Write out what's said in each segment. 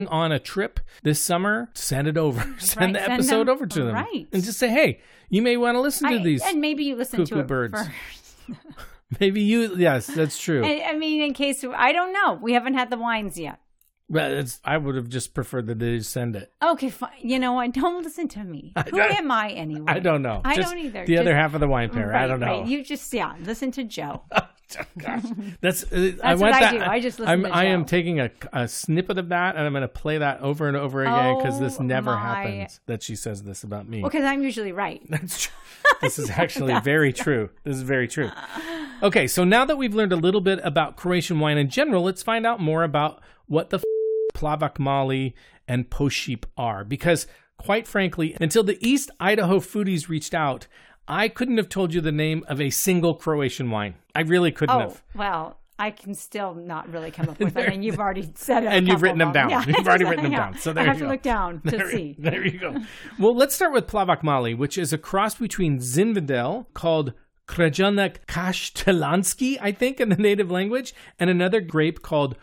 on a trip this summer, send it over. Send the episode over to them. Right. And just say, hey, you may want to listen to these. And maybe you listen to it birds. first. Maybe yes, that's true. I mean, in case, I don't know. We haven't had the wines yet. Well, I would have just preferred that they send it. Okay, fine. You know what? Don't listen to me. Who am I anyway? I don't know. I don't either. The other half of the wine pair. Right, I don't know. Right. You just, listen to Joe. Gosh. That's I what I do. I just listen to Joe. I am taking a snippet of that, and I'm going to play that over and over again because this never happens that she says this about me. Well, because I'm usually right. That's true. This is actually very true. This is very true. Okay, so now that we've learned a little bit about Croatian wine in general, let's find out more about what the Plavac Mali and Pošíp are. Because, quite frankly, until the East Idaho foodies reached out, I couldn't have told you the name of a single Croatian wine. I really couldn't have. Well, I can still not really come up with them, and you've already said it. And you've written them down. Yeah. You've already written them down. So there I have you go. to look down to see. There you go. Well, let's start with Plavac Mali, which is a cross between Zinfandel, called Krajina Kaštelanski, I think, in the native language, and another grape called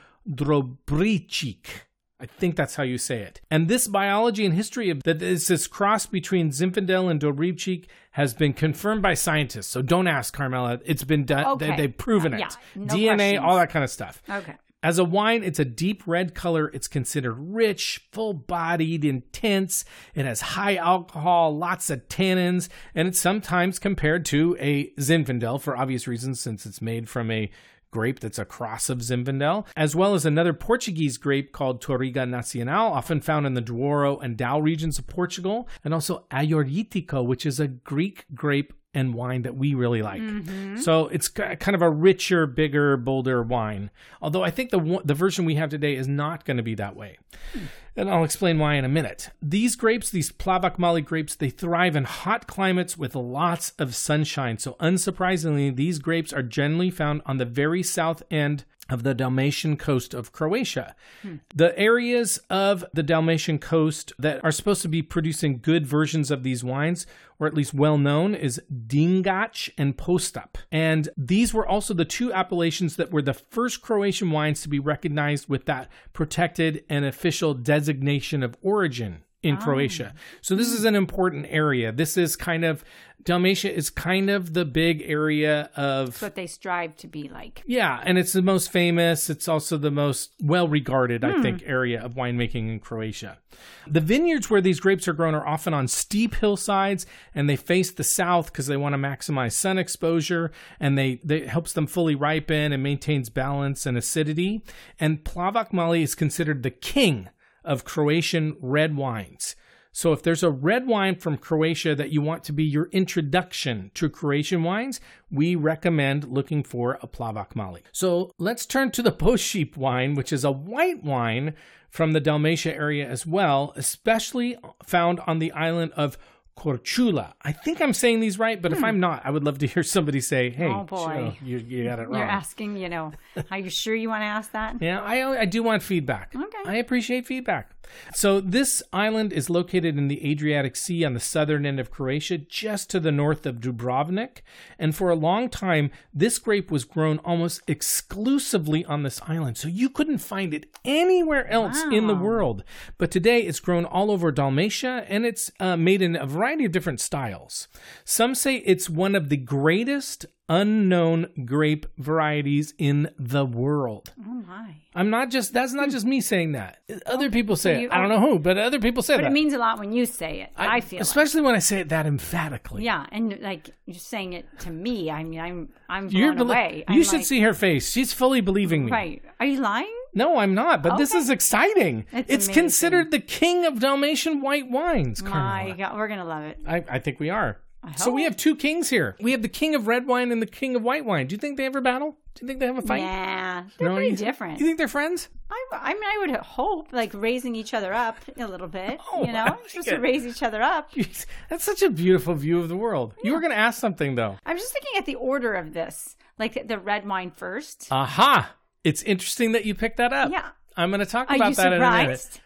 Dobričík. I think that's how you say it. And this biology and history of that is this cross between Zinfandel and Dobričík has been confirmed by scientists. So don't ask, Carmela. It's been done. Okay. They've proven it. Yeah, no DNA, questions. all that kind of stuff. Okay. As a wine, it's a deep red color. It's considered rich, full-bodied, intense. It has high alcohol, lots of tannins, and it's sometimes compared to a Zinfandel for obvious reasons since it's made from a grape that's a cross of Zinfandel, as well as another Portuguese grape called Touriga Nacional, often found in the Douro and Douro regions of Portugal, and also Ayuritico, which is a Greek grape and wine that we really like. Mm-hmm. So it's kind of a richer, bigger, bolder wine. Although I think the version we have today is not going to be that way. And I'll explain why in a minute. These grapes, these Plavac Mali grapes, they thrive in hot climates with lots of sunshine. So unsurprisingly, these grapes are generally found on the very south end of the Dalmatian coast of Croatia. The areas of the Dalmatian coast that are supposed to be producing good versions of these wines, or at least well known, is Dingač and Postap. And these were also the two appellations that were the first Croatian wines to be recognized with that protected and official designation of origin in Croatia. So this is an important area. This is Dalmatia is kind of the big area of... It's what they strive to be like. Yeah, and it's the most famous. It's also the most well-regarded, I think, area of winemaking in Croatia. The vineyards where these grapes are grown are often on steep hillsides, and they face the south because they want to maximize sun exposure, and it helps them fully ripen and maintains balance and acidity. And Plavac Mali is considered the king of Croatian red wines. So if there's a red wine from Croatia that you want to be your introduction to Croatian wines, we recommend looking for a Plavac Mali. So let's turn to the Pošíp wine, which is a white wine from the Dalmatia area as well, especially found on the island of Korčula. I think I'm saying these right, but if I'm not, I would love to hear somebody say, hey, oh boy. You got it wrong. You're asking, are you sure you want to ask that? Yeah, I do want feedback. Okay. I appreciate feedback. So this island is located in the Adriatic Sea on the southern end of Croatia, just to the north of Dubrovnik. And for a long time, this grape was grown almost exclusively on this island. So you couldn't find it anywhere else in the world. But today it's grown all over Dalmatia, and it's made in a variety of different styles. Some say it's one of the greatest unknown grape varieties in the world. Oh my. That's not just me saying that. Other people say it. I don't know who, but other people say that. But it means a lot when you say it. I feel especially when I say it that emphatically. Yeah, and you're saying it to me. I mean, I'm blown away. You should see her face. She's fully believing me. Right. Are you lying? No, I'm not, but this is exciting. It's amazing. Considered the king of Dalmatian white wines, Carmela. My God, we're going to love it. I think we are. So we have two kings here. We have the king of red wine and the king of white wine. Do you think they ever battle? Do you think they have a fight? Yeah, they're pretty different. You think they're friends? I mean, I would hope, like raising each other up a little bit, just to raise each other up. That's such a beautiful view of the world. Yeah. You were going to ask something, though. I'm just looking at the order of this, like the red wine first. Aha! It's interesting that you picked that up. Yeah. I'm going to talk about that in a minute.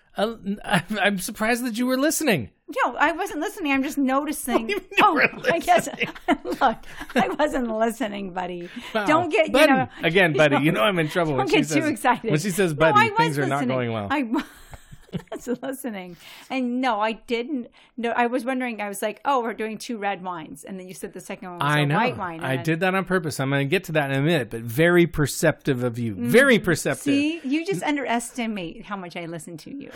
I'm surprised that you were listening. No, I wasn't listening. I'm just noticing. Listening. I guess. Look, I wasn't listening, buddy. Wow. Don't get, again, buddy. I'm in trouble. Don't get too excited. When she says buddy, things are not going well. was listening. And no, I didn't. No, I was wondering. I was like, oh, we're doing 2 red wines. And then you said the second one was a white wine. I did that on purpose. I'm going to get to that in a minute, but very perceptive of you. Very perceptive. See, you just underestimate how much I listen to you.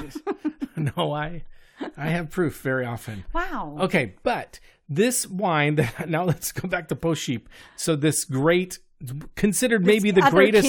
No, I have proof very often. Wow. Okay, but this wine, now let's go back to Pots-Chiches. So this great, considered maybe the greatest,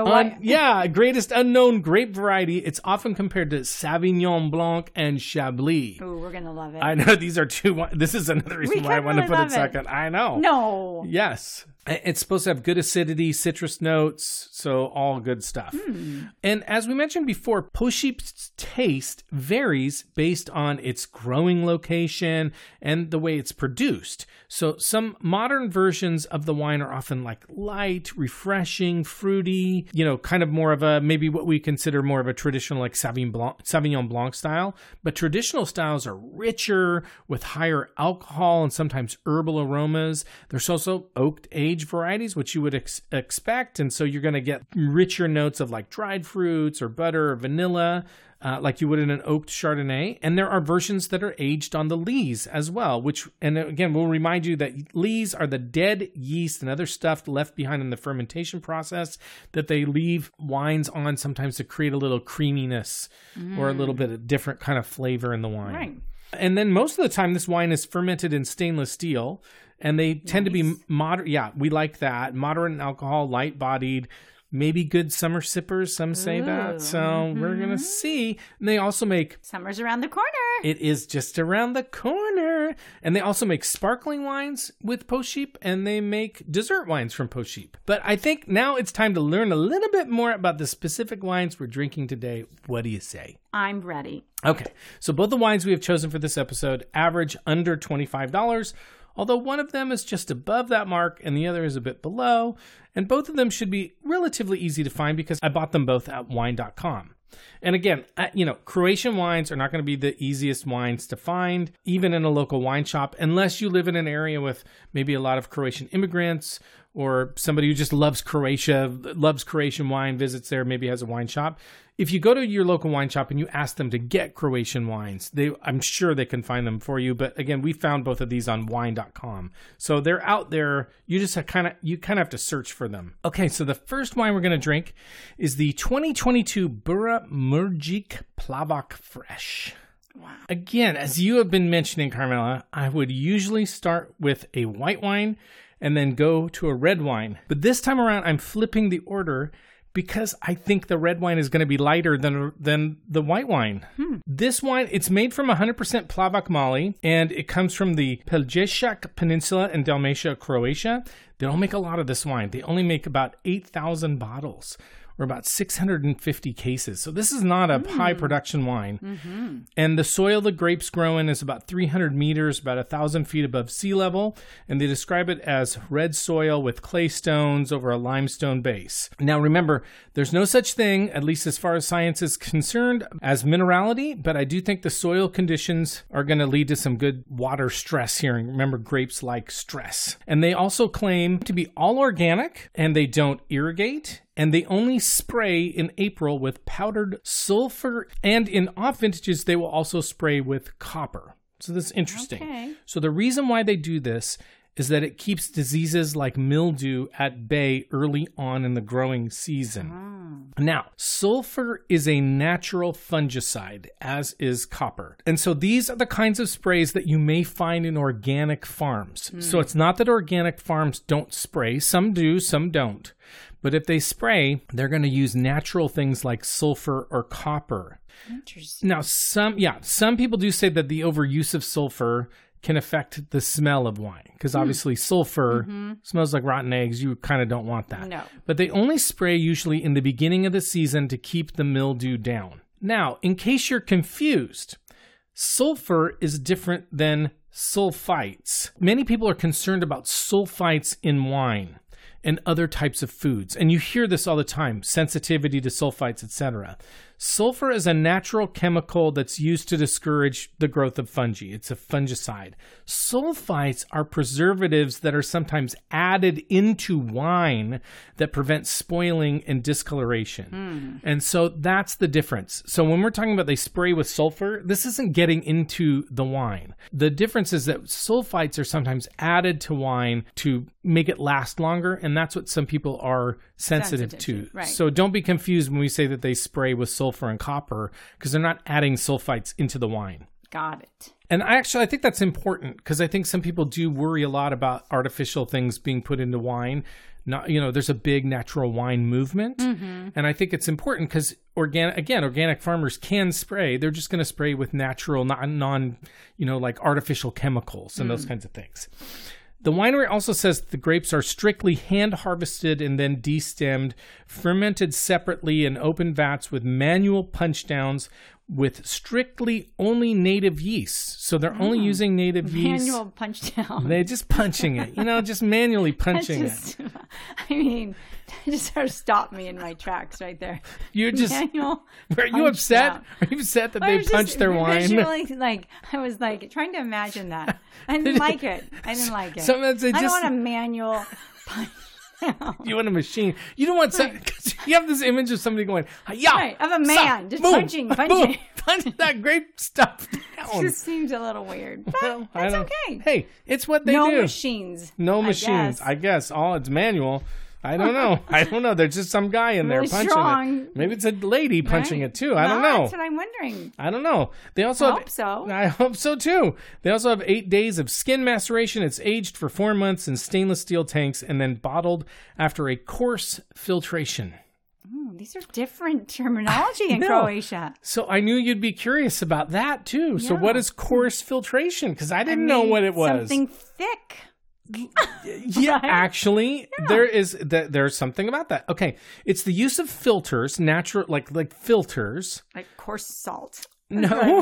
greatest unknown grape variety. It's often compared to Sauvignon Blanc and Chablis. Oh, we're going to love it. I know these are 2. This is another reason why I want to put it second. I know. No. Yes. It's supposed to have good acidity, citrus notes, so all good stuff. And as we mentioned before, Pots-Chiches' taste varies based on its growing location and the way it's produced. So some modern versions of the wine are often like light, refreshing, fruity, kind of more of a, maybe what we consider more of a traditional like Sauvignon Blanc style. But traditional styles are richer with higher alcohol and sometimes herbal aromas. There's also oaked aged varieties, which you would expect. And so you're going to get richer notes of like dried fruits or butter or vanilla, like you would in an oaked Chardonnay. And there are versions that are aged on the lees as well, and again, we'll remind you that lees are the dead yeast and other stuff left behind in the fermentation process that they leave wines on sometimes to create a little creaminess or a little bit of different kind of flavor in the wine. Right. And then most of the time, this wine is fermented in stainless steel, and they tend to be moderate. Yeah, we like that. Moderate in alcohol, light-bodied, maybe good summer sippers. Some say that. So we're going to see. And they also make... Summer's around the corner. It is just around the corner. And they also make sparkling wines with Pots-Chiches, and they make dessert wines from Pots-Chiches. But I think now it's time to learn a little bit more about the specific wines we're drinking today. What do you say? I'm ready. Okay, so both the wines we have chosen for this episode average under $25, although one of them is just above that mark and the other is a bit below. And both of them should be relatively easy to find because I bought them both at wine.com. And again, Croatian wines are not going to be the easiest wines to find, even in a local wine shop, unless you live in an area with maybe a lot of Croatian immigrants or somebody who just loves Croatia, loves Croatian wine, visits there, maybe has a wine shop. If you go to your local wine shop and you ask them to get Croatian wines, I'm sure they can find them for you. But again, we found both of these on wine.com. So they're out there. You just kind of have to search for them. Okay, so the first wine we're going to drink is the 2022 Bura Murgic Plavac Fresh. Wow. Again, as you have been mentioning, Carmela, I would usually start with a white wine and then go to a red wine. But this time around, I'm flipping the order because I think the red wine is going to be lighter than the white wine. This wine, it's made from 100% Plavac Mali, and it comes from the Pelješac Peninsula in Dalmatia, Croatia. They don't make a lot of this wine. They only make about 8,000 bottles, or about 650 cases. So this is not a high production wine. Mm-hmm. And the soil the grapes grow in is about 300 meters, about 1,000 feet above sea level. And they describe it as red soil with clay stones over a limestone base. Now remember, there's no such thing, at least as far as science is concerned, as minerality. But I do think the soil conditions are going to lead to some good water stress here. And remember, grapes like stress. And they also claim to be all organic, and they don't irrigate. And they only spray in April with powdered sulfur. And in off vintages, they will also spray with copper. So that's interesting. Okay. So the reason why they do this is that it keeps diseases like mildew at bay early on in the growing season. Now, sulfur is a natural fungicide, as is copper. And so these are the kinds of sprays that you may find in organic farms. So it's not that organic farms don't spray. Some do, some don't. But if they spray, they're going to use natural things like sulfur or copper. Interesting. Now, some people do say that the overuse of sulfur can affect the smell of wine. Because obviously sulfur smells like rotten eggs. You kind of don't want that. No. But they only spray usually in the beginning of the season to keep the mildew down. Now, in case you're confused, sulfur is different than sulfites. Many people are concerned about sulfites in wine and other types of foods. And you hear this all the time, sensitivity to sulfites, etc. Sulfur is a natural chemical that's used to discourage the growth of fungi. It's a fungicide. Sulfites are preservatives that are sometimes added into wine that prevent spoiling and discoloration. And so that's the difference. So when we're talking about they spray with sulfur, this isn't getting into the wine. The difference is that sulfites are sometimes added to wine to make it last longer, and that's what some people are sensitive to. Right. So don't be confused when we say that they spray with sulfur and copper, because they're not adding sulfites into the wine. Got it. And I think that's important, because I think some people do worry a lot about artificial things being put into wine. Not, there's a big natural wine movement. And I think it's important because organic farmers can spray. They're just going to spray with natural, non like artificial chemicals and those kinds of things. The winery also says the grapes are strictly hand harvested and then destemmed, fermented separately in open vats with manual punch downs with strictly only native yeast. So they're only using native yeast. Manual punch down. They're just punching it, just manually punching it. I mean, that just sort of stopped me in my tracks right there. You're just, Manual are you upset? down. Are you upset that they punched their wine? I was trying to imagine that. I didn't like it. Sometimes I don't want a manual punch. You want a machine. You don't want you have this image of somebody going, yeah, right, of a man just punching. Boom, punch that grape stuff down. It just seems a little weird, but that's okay. Hey, it's what they do. No machines. I guess. All it's manual. I don't know. There's just some guy in really there punching strong. it. Maybe it's a lady punching it too. I don't know. That's what I'm wondering. I don't know. They also hope so. I hope so too. They also have 8 days of skin maceration. It's aged for 4 months in stainless steel tanks and then bottled after a coarse filtration. These are different terminology in Croatia. So I knew you'd be curious about that too. Yeah. So what is coarse filtration? Because I didn't know what it was. Something thick. Yeah, actually, there's something about that. Okay, it's the use of filters, natural like filters, like coarse salt. No,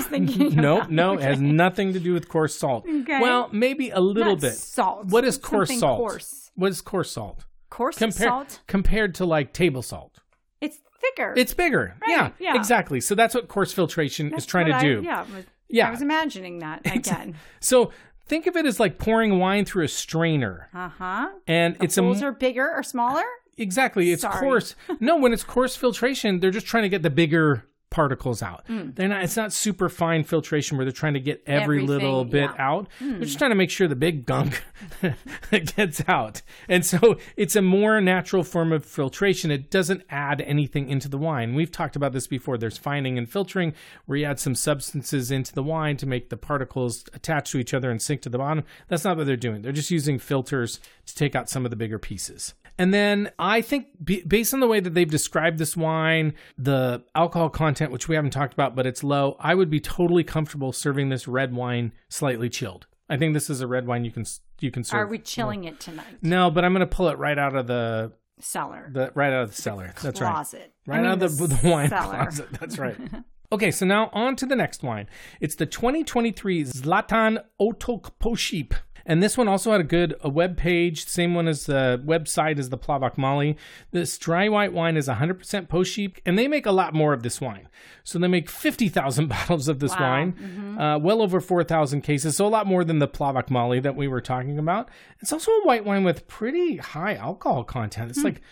it has nothing to do with coarse salt. Okay. Well, maybe a little bit. Salt. What is coarse something salt? Coarse. What is coarse salt? Coarse salt compared to like table salt. It's thicker. It's bigger. Right. Yeah, exactly. So that's what coarse filtration is trying to do. I was imagining that again. So think of it as like pouring wine through a strainer. And the holes are bigger or smaller? Exactly. It's coarse. No, when it's coarse filtration, they're just trying to get the bigger particles out. It's not super fine filtration where they're trying to get every little bit out. They're just trying to make sure the big gunk gets out. And so it's a more natural form of filtration. It doesn't add anything into the wine. We've talked about this before. There's fining and filtering where you add some substances into the wine to make the particles attach to each other and sink to the bottom. That's not what they're doing. They're just using filters to take out some of the bigger pieces. And then I think based on the way that they've described this wine, the alcohol content, which we haven't talked about, but it's low, I would be totally comfortable serving this red wine slightly chilled. I think this is a red wine you can serve. Are we chilling it tonight? No, but I'm going to pull it right out of the cellar. Right out of the cellar. That's right. Closet. Right out of the wine closet. That's right. Okay, so now on to the next wine. It's the 2023 Zlatan Otok. And this one also had a web page, same one as the website as the Plavac Mali. This dry white wine is 100% Poship, and they make a lot more of this wine. So they make 50,000 bottles of this wine, well over 4,000 cases, so a lot more than the Plavac Mali that we were talking about. It's also a white wine with pretty high alcohol content. It's like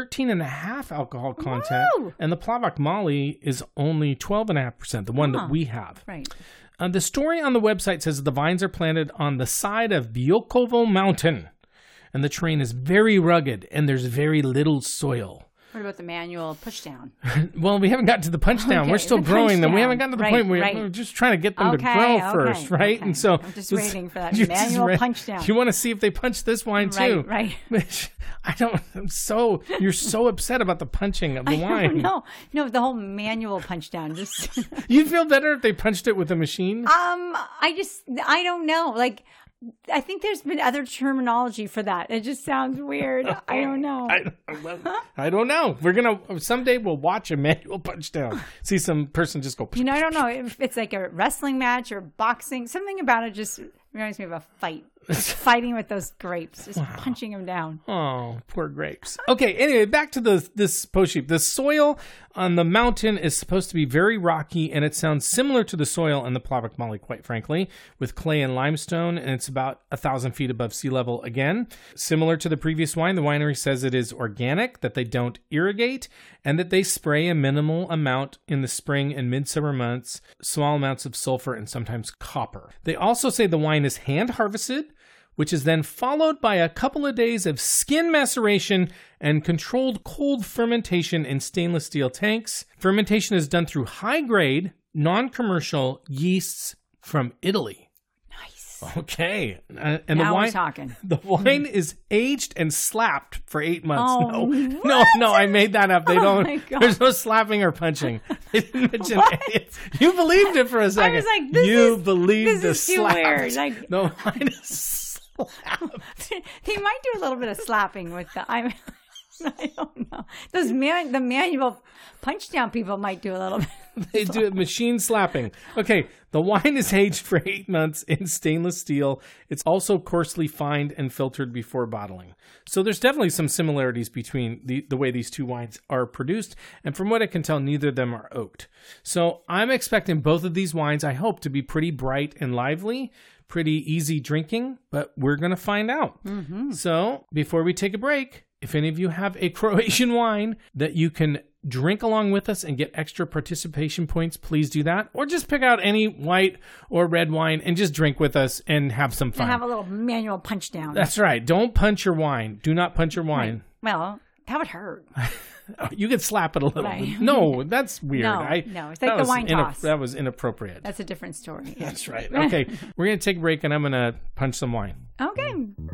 13.5 alcohol content, and the Plavac Mali is only 12.5%, the one that we have. Right. The story on the website says the vines are planted on the side of Biokovo Mountain, and the terrain is very rugged, and there's very little soil. What about the manual pushdown? Well, we haven't gotten to the punchdown. Okay, we're still growing them. We haven't gotten to the point where we're just trying to get them to grow first, right? Okay. And so I'm just waiting for that manual punchdown. You want to see if they punch this wine too, right? Which you're so upset about the punching of the wine. No, the whole manual punchdown. Just you'd feel better if they punched it with a machine. I don't know. Like, I think there's been other terminology for that. It just sounds weird. I don't know. I don't know. Someday we'll watch a manual punchdown. See some person just go. I don't know if it's like a wrestling match or boxing. Something about it just reminds me of a fight. fighting with those grapes, just punching them down. Oh, poor grapes. Okay, anyway, back to this post sheep. The soil on the mountain is supposed to be very rocky, and it sounds similar to the soil in the Plavik Mali, quite frankly, with clay and limestone, and it's about 1,000 feet above sea level again. Similar to the previous wine, the winery says it is organic, that they don't irrigate, and that they spray a minimal amount in the spring and midsummer months, small amounts of sulfur and sometimes copper. They also say the wine is hand-harvested, which is then followed by a couple of days of skin maceration and controlled cold fermentation in stainless steel tanks. Fermentation is done through high-grade, non-commercial yeasts from Italy. Nice. Okay. And now we're talking. The wine is aged and slapped for 8 months. Oh, No, I made that up. They don't. My God. There's no slapping or punching. They didn't mention any. You believed it for a second. I was like, this is too weird. Like, the wine is slapped. They might do a little bit of slapping with the. I don't know. The manual punch down people might do a little bit. They do machine slapping. Okay, the wine is aged for 8 months in stainless steel. It's also coarsely fined and filtered before bottling. So there's definitely some similarities between the way these two wines are produced. And from what I can tell, neither of them are oaked. So I'm expecting both of these wines, I hope, to be pretty bright and lively, pretty easy drinking, but we're going to find out. Mm-hmm. So before we take a break, if any of you have a Croatian wine that you can drink along with us and get extra participation points, please do that. Or just pick out any white or red wine and just drink with us and have some fun. And have a little manual punch down. That's right. Don't punch your wine. Do not punch your wine. Right. Well, that would hurt. You could slap it a little. Right. No, that's weird. No, it's like the wine toss. That was inappropriate. That's a different story. That's right. Okay, we're going to take a break and I'm going to punch some wine. Okay.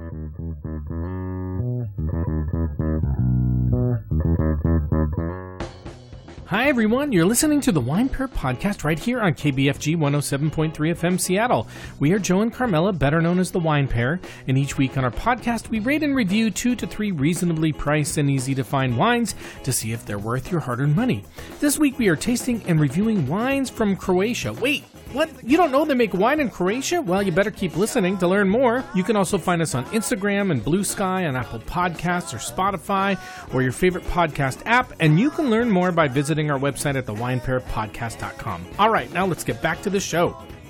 Hi, everyone. You're listening to the Wine Pair Podcast right here on KBFG 107.3 FM Seattle. We are Joe and Carmela, better known as the Wine Pair, and each week on our podcast, we rate and review 2 to 3 reasonably priced and easy to find wines to see if they're worth your hard-earned money. This week, we are tasting and reviewing wines from Croatia. Wait, what? You don't know they make wine in Croatia? Well, you better keep listening to learn more. You can also find us on Instagram and Blue Sky, on Apple Podcasts or Spotify, or your favorite podcast app, and you can learn more by visiting our website at thewinepairpodcast.com. All right, now let's get back to the show.